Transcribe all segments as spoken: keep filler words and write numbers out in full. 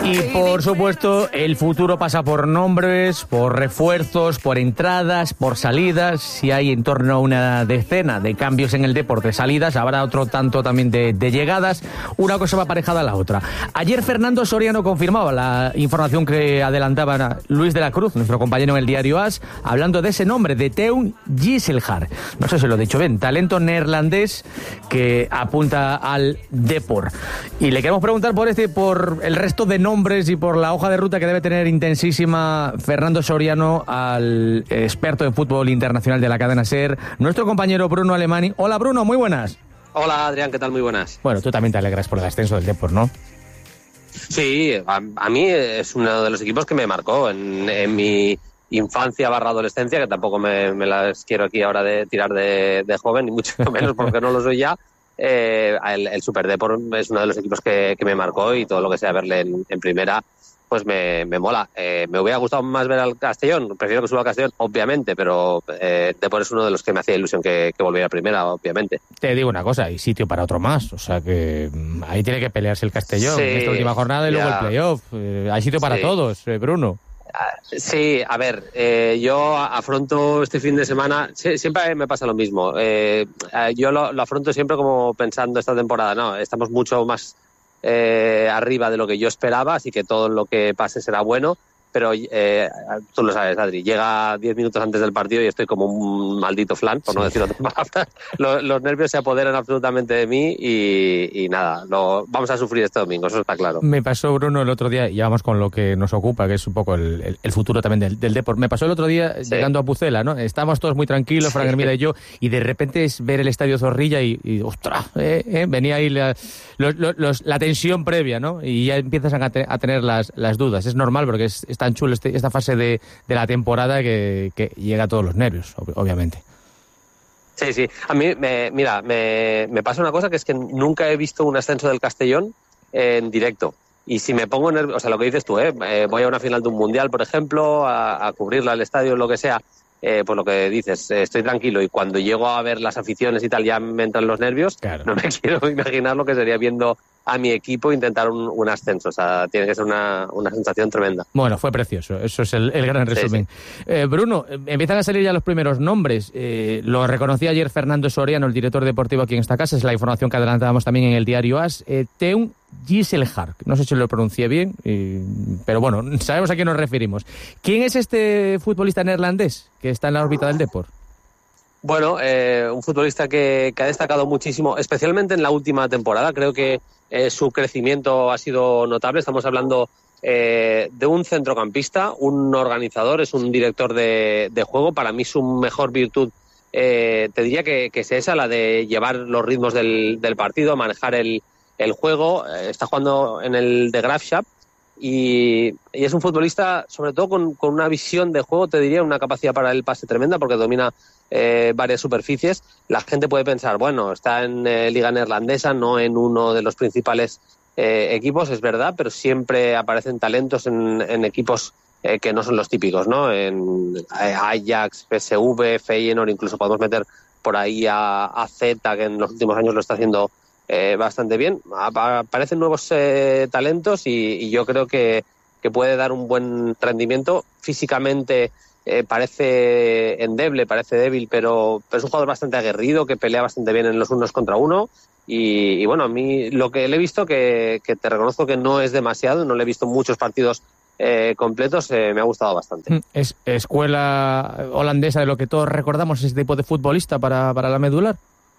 Y por supuesto, el futuro pasa por nombres, por refuerzos, por entradas, por salidas. Si hay en torno a una decena de cambios en el deporte de salidas, habrá otro tanto también de, de llegadas. Una cosa va aparejada a la otra. Ayer Fernando Soriano confirmaba la información que adelantaba Luis de la Cruz, nuestro compañero en el diario AS, hablando de ese nombre, de Teun Gisselhard. No sé si lo he dicho bien, talento neerlandés que apunta al Depor. Y le queremos preguntar por este, por el resto de nombres y por la hoja de ruta que debe tener intensísima Fernando Soriano, al experto en fútbol internacional de la cadena SER, nuestro compañero Bruno Alemany. Hola Bruno, muy buenas. Hola Adrián, ¿qué tal? Muy buenas. Bueno, tú también te alegras por el ascenso del Depor, ¿no? Sí, a, a mí es uno de los equipos que me marcó en, en mi infancia barra adolescencia, que tampoco me, me las quiero aquí ahora de tirar de, de joven, ni mucho menos porque no lo soy ya. Eh, el, el Super Depor es uno de los equipos que, que me marcó, y todo lo que sea verle en, en primera pues me, me mola. Eh, me hubiera gustado más ver al Castellón, prefiero que suba al Castellón, obviamente, pero eh, Depor es uno de los que me hacía ilusión que, que volviera a primera, obviamente. Te digo una cosa, hay sitio para otro más, o sea que ahí tiene que pelearse el Castellón, sí, en esta última jornada, y ya, luego el playoff. Eh, hay sitio para sí. todos, eh, Bruno. Sí, a ver, eh, yo afronto este fin de semana, siempre me pasa lo mismo, eh, yo lo, lo afronto siempre como pensando esta temporada, no, estamos mucho más eh, arriba de lo que yo esperaba, así que todo lo que pase será bueno, pero eh, tú lo sabes, Adri, llega diez minutos antes del partido y estoy como un maldito flan, por sí. no decir otras palabras. Los, los nervios se apoderan absolutamente de mí y, y nada, lo, vamos a sufrir este domingo, eso está claro. Me pasó, Bruno, el otro día, y ya vamos con lo que nos ocupa, que es un poco el, el, el futuro también del, del Depor. Me pasó el otro día sí. llegando a Pucela, ¿no? Estábamos todos muy tranquilos, sí. Fran Hermida y yo, y de repente es ver el Estadio Zorrilla y, y ostras, eh, eh, venía ahí la, los, los, la tensión previa, ¿no? Y ya empiezas a, te, a tener las, las dudas. Es normal porque es, es tan chulo este, esta fase de, de la temporada que, que llega a todos los nervios, obviamente. Sí, sí. A mí, me, mira, me, me pasa una cosa, que es que nunca he visto un ascenso del Castellón en directo. Y si me pongo nervioso, o sea, lo que dices tú, ¿eh? eh voy a una final de un mundial, por ejemplo, a, a cubrirla al estadio, lo que sea, eh, pues lo que dices, eh, estoy tranquilo, y cuando llego a ver las aficiones y tal, ya me entran los nervios. Claro. No me quiero imaginar lo que sería viendo a mi equipo intentar un, un ascenso. O sea, tiene que ser una, una sensación tremenda. Bueno, fue precioso, eso es el, el gran resumen. Sí, sí. Eh, Bruno, empiezan a salir ya los primeros nombres. Eh, lo reconocía ayer Fernando Soriano, el director deportivo aquí en esta casa, es la información que adelantábamos también en el diario AS. Eh, Teun Gisselhard, no sé si lo pronuncié bien, eh, pero bueno, sabemos a quién nos referimos. ¿Quién es este futbolista neerlandés que está en la órbita del Depor? Bueno, eh, un futbolista que, que ha destacado muchísimo, especialmente en la última temporada. Creo que eh, su crecimiento ha sido notable. Estamos hablando eh, de un centrocampista, un organizador, es un director de, de juego. Para mí su mejor virtud, eh, te diría que, que es esa, la de llevar los ritmos del, del partido, manejar el, el juego. Eh, está jugando en el de Graafschap. Y, y es un futbolista, sobre todo con, con una visión de juego, te diría, una capacidad para el pase tremenda, porque domina eh, varias superficies. La gente puede pensar, bueno, está en eh, Liga Neerlandesa, no en uno de los principales eh, equipos, es verdad, pero siempre aparecen talentos en, en equipos eh, que no son los típicos, ¿no? En eh, Ajax, P S V, Feyenoord, incluso podemos meter por ahí a, a Z, que en los últimos años lo está haciendo Eh, bastante bien. Aparecen nuevos eh, talentos y, y yo creo que, que puede dar un buen rendimiento. Físicamente eh, parece endeble, parece débil, pero, pero es un jugador bastante aguerrido, que pelea bastante bien en los unos contra uno. Y, y bueno, a mí lo que le he visto, que, que te reconozco que no es demasiado, no le he visto muchos partidos eh, completos, eh, me ha gustado bastante. ¿Es escuela holandesa de lo que todos recordamos, ese tipo de futbolista para, para la medular?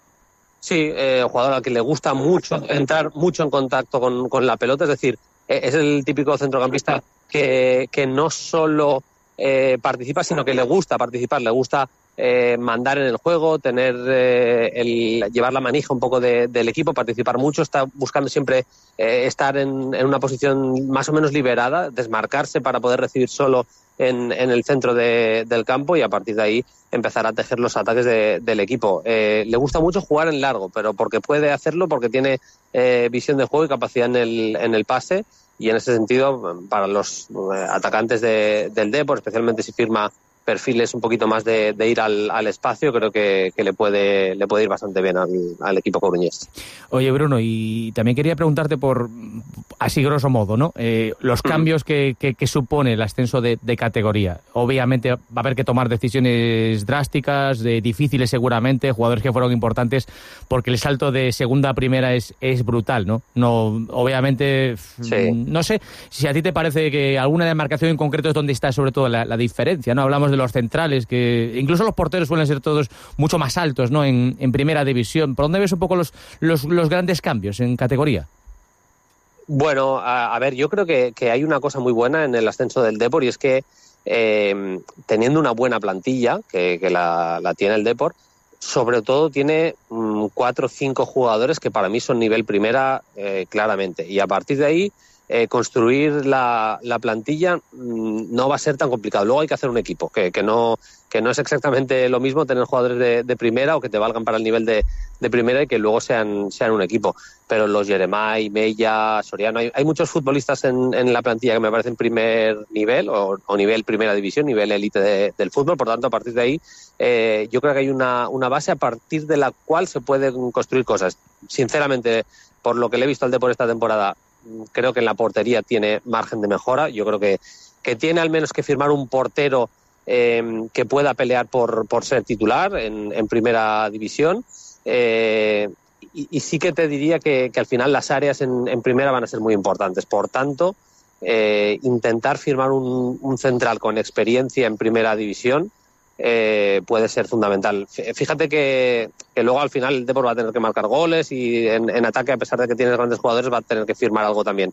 Sí, eh, jugador al que le gusta mucho entrar mucho en contacto con, con la pelota, es decir, eh, es el típico centrocampista que, que no solo eh, participa, sino que le gusta participar, le gusta eh, mandar en el juego, tener eh, el llevar la manija un poco de, del equipo, participar mucho, está buscando siempre eh, estar en, en una posición más o menos liberada, desmarcarse para poder recibir solo en, en el centro de, del campo, y a partir de ahí empezar a tejer los ataques de, del equipo. Eh, le gusta mucho jugar en largo, pero porque puede hacerlo, porque tiene eh, visión de juego y capacidad en el, en el pase, y en ese sentido, para los eh, atacantes de, del Depor, especialmente si firma perfiles un poquito más de, de ir al, al espacio, creo que, que le puede le puede ir bastante bien al, al equipo coruñés. Oye, Bruno, y también quería preguntarte por, así grosso modo, ¿no? Eh, los cambios que, que, que supone el ascenso de, de categoría. Obviamente va a haber que tomar decisiones drásticas, de, difíciles seguramente, jugadores que fueron importantes, porque el salto de segunda a primera es, es brutal, ¿no? No, obviamente, sí. No sé si a ti te parece que alguna demarcación en concreto es donde está sobre todo la, la diferencia, ¿no? Hablamos de los centrales, que incluso los porteros suelen ser todos mucho más altos, ¿no? En, en primera división. ¿Por dónde ves un poco los, los, los grandes cambios en categoría? Bueno, a, a ver, yo creo que, que hay una cosa muy buena en el ascenso del Depor, y es que eh, teniendo una buena plantilla, que, que la, la tiene el Depor, sobre todo tiene mmm, cuatro o cinco jugadores que para mí son nivel primera eh, claramente, y a partir de ahí Eh, construir la, la plantilla mmm, no va a ser tan complicado. Luego hay que hacer un equipo, que, que, no, que no es exactamente lo mismo tener jugadores de, de primera o que te valgan para el nivel de, de primera y que luego sean, sean un equipo. Pero los Jeremai, Mella, Soriano, hay, hay muchos futbolistas en, en la plantilla que me parecen primer nivel o, o nivel primera división, nivel élite de, del fútbol. Por tanto, a partir de ahí eh, yo creo que hay una, una base a partir de la cual se pueden construir cosas. Sinceramente, por lo que le he visto al Depor esta temporada, creo que en la portería tiene margen de mejora. Yo creo que, que tiene al menos que firmar un portero eh, que pueda pelear por, por ser titular en, en primera división. Eh, y, y sí que te diría que, que al final las áreas en, en primera van a ser muy importantes. Por tanto, eh, intentar firmar un, un central con experiencia en primera división Eh, puede ser fundamental. Fíjate que, que luego al final el Depor va a tener que marcar goles y en, en ataque, a pesar de que tiene grandes jugadores, va a tener que firmar algo también.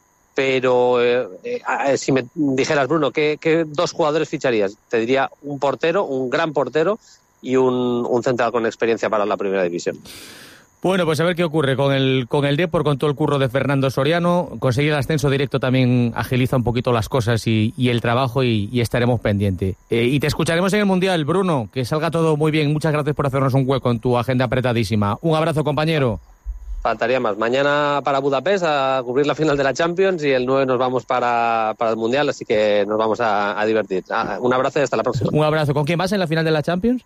Pero eh, eh, si me dijeras, Bruno, ¿qué, qué dos jugadores ficharías? Te diría un portero, un gran portero y un, un central con experiencia para la primera división. Bueno, pues a ver qué ocurre con el con el Depor, con todo el curro de Fernando Soriano. Conseguir el ascenso directo también agiliza un poquito las cosas y, y el trabajo y, y estaremos pendientes. Eh, y te escucharemos en el Mundial, Bruno. Que salga todo muy bien. Muchas gracias por hacernos un hueco en tu agenda apretadísima. Un abrazo, compañero. Faltaría más. Mañana para Budapest a cubrir la final de la Champions y el nueve nos vamos para, para el Mundial, así que nos vamos a, a divertir. Ah, un abrazo y hasta la próxima. Un abrazo. ¿Con quién vas en la final de la Champions?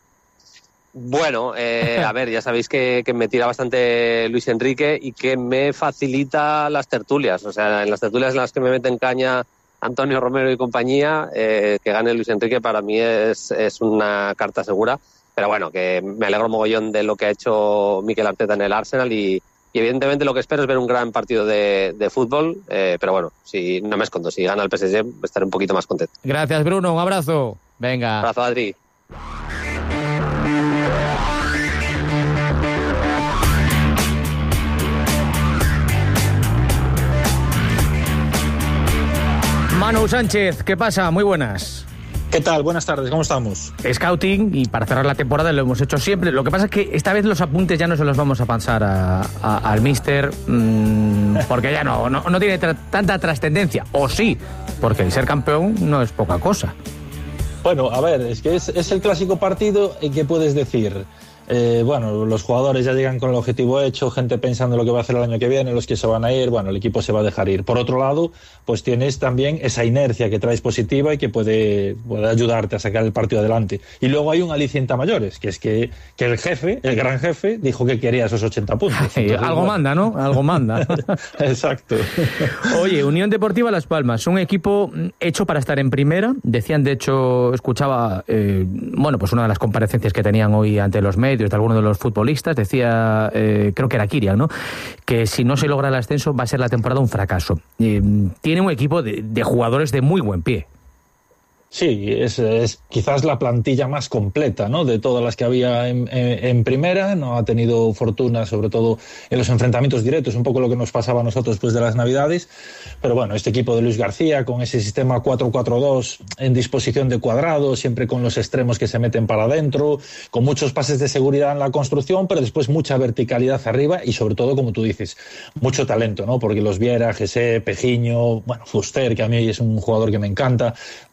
Bueno, eh, a ver, ya sabéis que, que me tira bastante Luis Enrique y que me facilita las tertulias. O sea, en las tertulias en las que me meten caña Antonio Romero y compañía, eh, que gane Luis Enrique para mí es, es una carta segura. Pero bueno, que me alegro mogollón de lo que ha hecho Mikel Arteta en el Arsenal y, y evidentemente lo que espero es ver un gran partido de, de fútbol. Eh, pero bueno, si no me escondo, si gana el P S G estaré un poquito más contento. Gracias, Bruno. Un abrazo. Venga. Un abrazo, Adri. Manu Sánchez, ¿qué pasa? Muy buenas. ¿Qué tal? Buenas tardes, ¿cómo estamos? Scouting, y para cerrar la temporada lo hemos hecho siempre. Lo que pasa es que esta vez los apuntes ya no se los vamos a pasar a, a, al míster, mmm, porque ya no, no, no tiene tra- tanta trascendencia. O sí, porque el ser campeón no es poca cosa. Bueno, a ver, es que es, es el clásico partido en que puedes decir... Eh, bueno, los jugadores ya llegan con el objetivo hecho, gente pensando lo que va a hacer el año que viene, los que se van a ir, bueno, el equipo se va a dejar ir. Por otro lado, pues tienes también esa inercia que traes positiva y que puede, puede ayudarte a sacar el partido adelante. Y luego hay un aliciente a mayores, que es que, que el jefe, el gran jefe, dijo que quería esos ochenta puntos. Entonces, algo bueno. manda, ¿no? Algo manda. Exacto. Oye, Unión Deportiva Las Palmas, un equipo hecho para estar en primera. Decían, de hecho, escuchaba, eh, bueno, pues una de las comparecencias que tenían hoy ante los medios de algunos de los futbolistas, decía, eh, creo que era Kirian, ¿no?, que si no se logra el ascenso va a ser la temporada un fracaso. Eh, tiene un equipo de, de jugadores de muy buen pie. Sí, es, es quizás la plantilla más completa, ¿no?, de todas las que había en, en, en primera. No ha tenido fortuna, sobre todo en los enfrentamientos directos, un poco lo que nos pasaba a nosotros después de las Navidades. Pero bueno, este equipo de Luis García, con ese sistema cuatro cuatro dos en disposición de cuadrado, siempre con los extremos que se meten para adentro, con muchos pases de seguridad en la construcción, pero después mucha verticalidad arriba y sobre todo, como tú dices, mucho talento, ¿no?, porque los Viera, José, Pejiño, bueno, Fuster, que a mí es un jugador que me encanta. Bueno, yo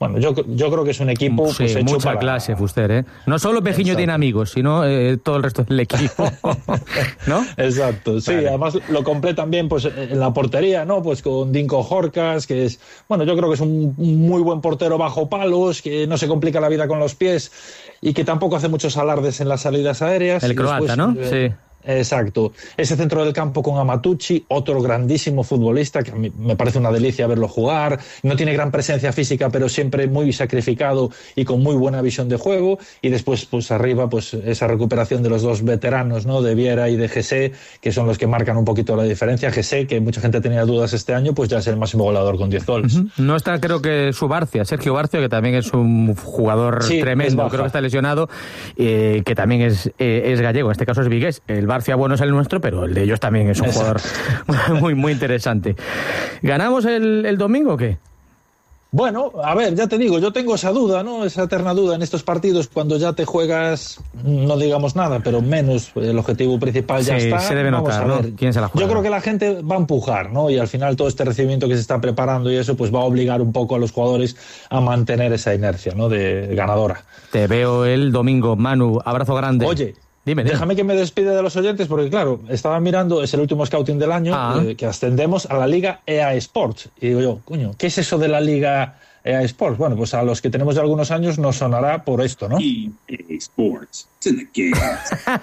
yo creo que es un equipo sí, pues, hecho mucha para... clase, Fuster, ¿eh? No solo Pejiño Exacto. tiene amigos, sino eh, todo el resto del equipo, ¿no? Exacto, sí, Vale. Además lo completan bien pues en la portería, ¿no? Pues con Dinko Horkas, que es, bueno, yo creo que es un muy buen portero bajo palos, que no se complica la vida con los pies y que tampoco hace muchos alardes en las salidas aéreas. El Y croata, después, ¿no? eh, Sí. Exacto. Ese centro del campo con Amatucci, otro grandísimo futbolista que a mí me parece una delicia verlo jugar. No tiene gran presencia física, pero siempre muy sacrificado y con muy buena visión de juego. Y después, pues arriba, pues esa recuperación de los dos veteranos, ¿no? De Viera y de Gessé, que son los que marcan un poquito la diferencia. Gessé, que mucha gente tenía dudas este año, pues ya es el máximo goleador con diez goles. Uh-huh. No está, creo que su Barcia, Sergio Barcia, que también es un jugador sí, tremendo, creo que está lesionado, eh, que también es, eh, es gallego, en este caso es vigués. El Barcia bueno es el nuestro, pero el de ellos también es un Exacto. jugador muy, muy interesante. ¿Ganamos el, el domingo o qué? Bueno, a ver, ya te digo, yo tengo esa duda, ¿no? Esa eterna duda en estos partidos cuando ya te juegas, no digamos nada, pero menos, el objetivo principal ya sí, está. Se debe Vamos notar, a ver. ¿no? ¿Quién se la juega? Yo creo que la gente va a empujar, ¿no? Y al final todo este recibimiento que se está preparando y eso, pues va a obligar un poco a los jugadores a mantener esa inercia, ¿no? De ganadora. Te veo el domingo, Manu. Abrazo grande. Oye. Dime, dime. Déjame que me despide de los oyentes porque, claro, estaba mirando, es el último scouting del año, ah. eh, que ascendemos a la Liga E A Sports. Y digo yo, coño, ¿qué es eso de la Liga E A Sports? Bueno, pues a los que tenemos ya algunos años nos sonará por esto, ¿no? E A Sports. It's in the games.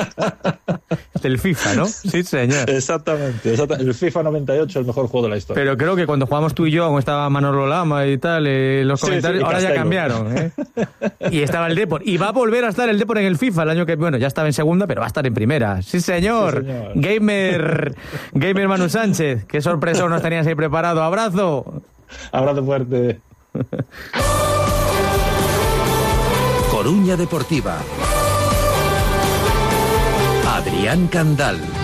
Del FIFA, ¿no? Sí, señor. Exactamente, exactamente. El FIFA noventa y ocho es el mejor juego de la historia. Pero creo que cuando jugamos tú y yo, como estaba Manolo Lama y tal, eh, los sí, comentarios, sí, ahora Castello. ya cambiaron, ¿eh? Y estaba el Depor. Y va a volver a estar el Depor en el FIFA el año que, bueno, ya estaba en segunda, pero va a estar en primera. Sí, señor. Sí, señor. Gamer, Gamer Manu Sánchez. Qué sorpresa nos tenías ahí preparado. Abrazo. Abrazo fuerte. Coruña Deportiva. Adrián Candal.